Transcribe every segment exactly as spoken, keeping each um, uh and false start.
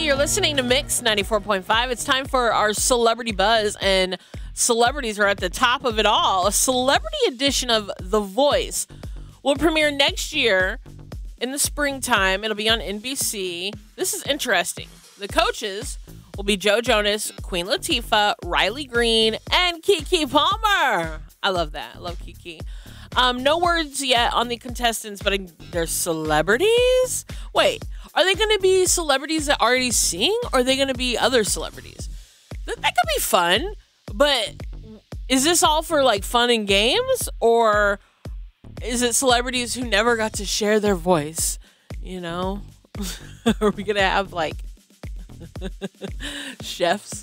You're listening to Mix ninety-four point five. It's time for our Celebrity Buzz, and celebrities are at the top of it all. A celebrity edition of The Voice will premiere next year in the springtime. It'll be on N B C. This is interesting. The coaches will be Joe Jonas, Queen Latifah, Riley Green, and Keke Palmer. I love that. I love Keke. Um, no words yet on the contestants, but they're celebrities? Wait, are they going to be celebrities that already sing, or are they going to be other celebrities? That, that could be fun, but is this all for like fun and games, or is it celebrities who never got to share their voice? You know? Are we going to have like chefs?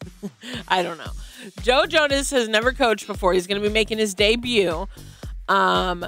I don't know. Joe Jonas has never coached before. He's going to be making his debut. Um,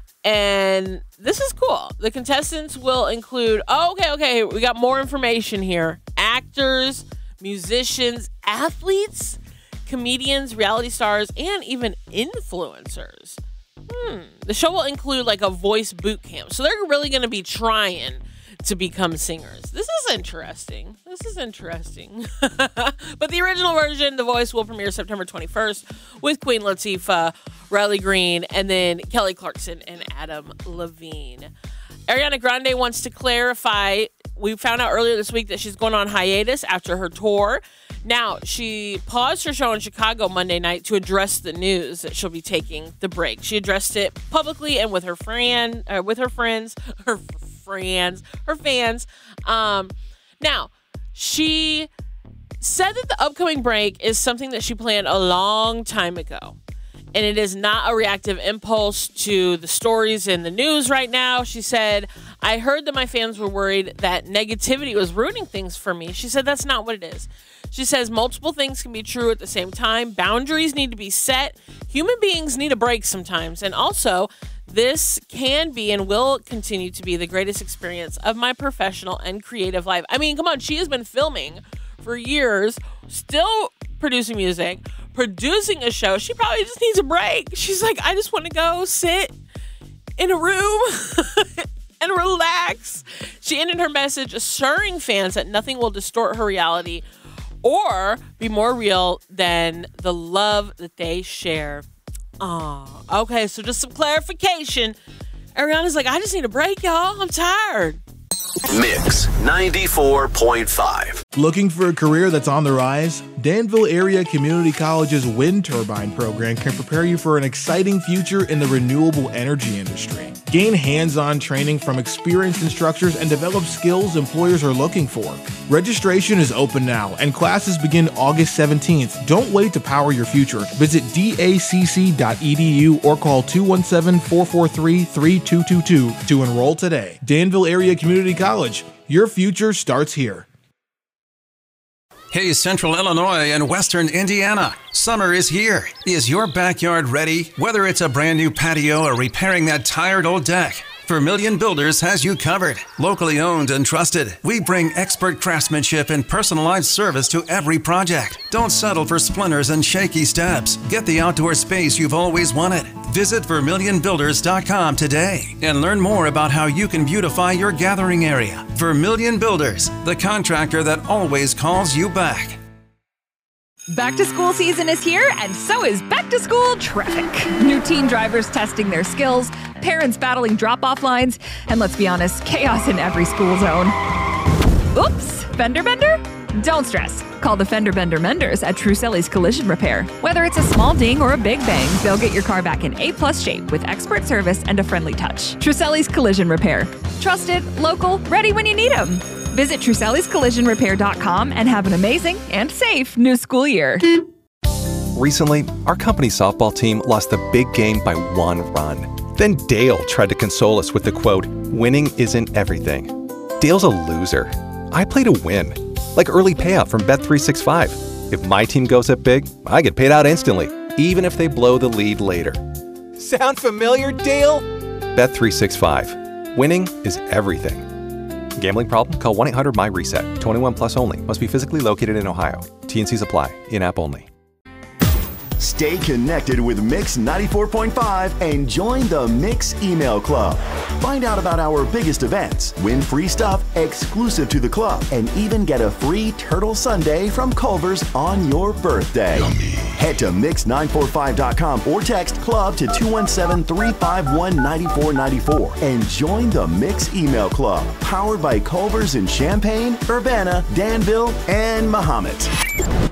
and this is cool. The contestants will include, oh, okay, okay, we got more information here. Actors, musicians, athletes, comedians, reality stars, and even influencers. Hmm. The show will include like a voice boot camp. So they're really going to be trying to become singers. This is interesting. This is interesting. But the original version, The Voice, will premiere September twenty-first with Queen Latifah, Riley Green, and then Kelly Clarkson and Adam Levine. Ariana Grande wants to clarify. We found out earlier this week that she's going on hiatus after her tour. Now, she paused her show in Chicago Monday night to address the news that she'll be taking the break. She addressed it publicly and with her friend, uh, with her friends, her friends, her fans. Um, now, she said that the upcoming break is something that she planned a long time ago. And it is not a reactive impulse to the stories in the news right now. She said, I heard that my fans were worried that negativity was ruining things for me. She said, that's not what it is. She says multiple things can be true at the same time. Boundaries need to be set. Human beings need a break sometimes. And also, this can be and will continue to be the greatest experience of my professional and creative life. I mean, come on, she has been filming for years, still producing music, producing a show. She probably just needs a break. She's like, I just want to go sit in a room and relax. She ended her message assuring fans that nothing will distort her reality or be more real than the love that they share. Oh, okay. So just some clarification. Ariana's like, I just need a break, y'all. I'm tired. Mix ninety-four point five. Looking for a career that's on the rise? Danville Area Community College's wind turbine program can prepare you for an exciting future in the renewable energy industry. Gain hands-on training from experienced instructors and develop skills employers are looking for. Registration is open now, and classes begin August seventeenth. Don't wait to power your future. Visit D A C C dot E D U or call two one seven, four four three, three two two two to enroll today. Danville Area Community College. Your future starts here. Hey, Central Illinois and Western Indiana. Summer is here. Is your backyard ready? Whether it's a brand new patio or repairing that tired old deck, Vermilion Builders has you covered. Locally owned and trusted, we bring expert craftsmanship and personalized service to every project. Don't settle for splinters and shaky steps. Get the outdoor space you've always wanted. Visit vermilion builders dot com today and learn more about how you can beautify your gathering area. Vermilion Builders, the contractor that always calls you back. Back to school season is here, and so is back to school traffic. New teen drivers testing their skills, parents battling drop-off lines, and let's be honest, chaos in every school zone. Oops, fender bender? Don't stress. Call the Fender Bender Menders at Truselli's Collision Repair. Whether it's a small ding or a big bang, they'll get your car back in A-plus shape with expert service and a friendly touch. Truselli's Collision Repair. Trusted, local, ready when you need them. Visit Truselli's Collision Repair dot com and have an amazing and safe new school year. Recently, our company softball team lost the big game by one run. Then Dale tried to console us with the quote, "Winning isn't everything." Dale's a loser. I play to win. Like early payout from Bet three sixty-five. If my team goes up big, I get paid out instantly, even if they blow the lead later. Sound familiar, Dale? Bet three sixty-five. Winning is everything. Gambling problem? Call one eight hundred M Y reset. twenty-one plus only. Must be physically located in Ohio. T and Cs apply. In-app only. Stay connected with Mix ninety-four point five and join the Mix Email Club. Find out about our biggest events, win free stuff exclusive to the club, and even get a free turtle sundae from Culver's on your birthday. Yummy. Head to mix nine four five dot com or text club to two one seven, three five one, nine four nine four and join the Mix Email Club, powered by Culver's in Champaign, Urbana, Danville, and Mahomet.